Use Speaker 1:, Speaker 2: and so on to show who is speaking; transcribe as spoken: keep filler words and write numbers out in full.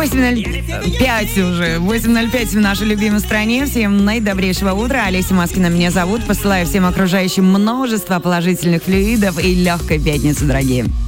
Speaker 1: восемь ноль пять уже. восемь ноль пять в нашей любимой стране. Всем наидобрейшего утра. Олеся Маскина меня зовут. Посылаю всем окружающим множество положительных флюидов и легкой пятницы, дорогие.